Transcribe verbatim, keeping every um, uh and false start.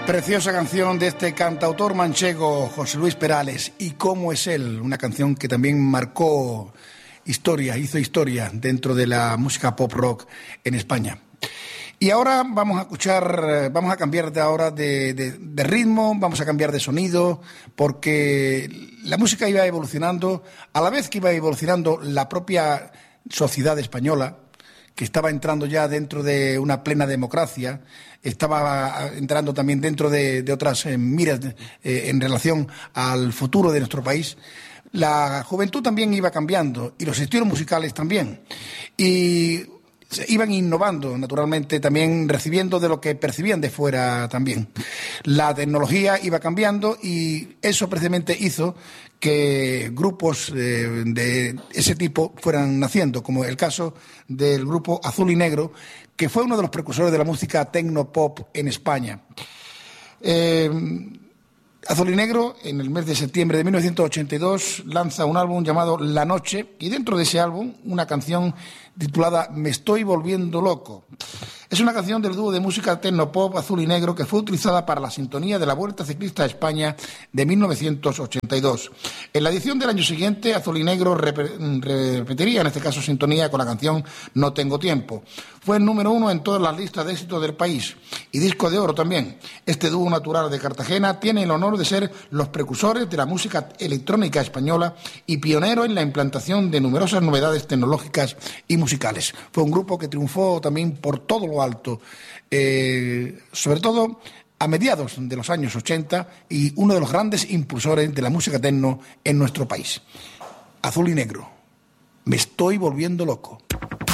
Preciosa canción de este cantautor manchego José Luis Perales, y cómo es él, una canción que también marcó historia, hizo historia dentro de la música pop rock en España. Y ahora vamos a escuchar, vamos a cambiar de ahora de, de, de ritmo, vamos a cambiar de sonido, porque la música iba evolucionando, a la vez que iba evolucionando la propia sociedad española, que estaba entrando ya dentro de una plena democracia, estaba entrando también dentro de, de otras eh, miras eh, en relación al futuro de nuestro país. La juventud también iba cambiando y los estilos musicales también. Y se iban innovando, naturalmente, también recibiendo de lo que percibían de fuera también. La tecnología iba cambiando y eso precisamente hizo que grupos eh, de ese tipo fueran naciendo, como el caso del grupo Azul y Negro, que fue uno de los precursores de la música techno-pop en España. Eh, Azul y Negro, en el mes de septiembre de mil novecientos ochenta y dos, lanza un álbum llamado La Noche, y dentro de ese álbum, una canción titulada Me estoy volviendo loco. Es una canción del dúo de música techno-pop Azul y Negro que fue utilizada para la sintonía de la Vuelta Ciclista a España de mil novecientos ochenta y dos. En la edición del año siguiente, Azul y Negro rep- repetiría, en este caso, sintonía con la canción No tengo tiempo. Fue el número uno en todas las listas de éxito del país y disco de oro también. Este dúo natural de Cartagena tiene el honor de ser los precursores de la música electrónica española y pionero en la implantación de numerosas novedades tecnológicas y musicales. Fue un grupo que triunfó también por todo lo alto, eh, sobre todo a mediados de los años ochenta, y uno de los grandes impulsores de la música techno en nuestro país. Azul y Negro, Me estoy volviendo loco.